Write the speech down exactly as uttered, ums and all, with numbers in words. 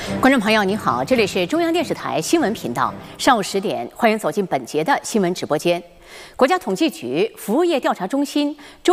观众朋友，你好，这里是中央电视台新闻频道，上午十点，欢迎走进本节的新闻直播间。国家统计局服务业调查中心中。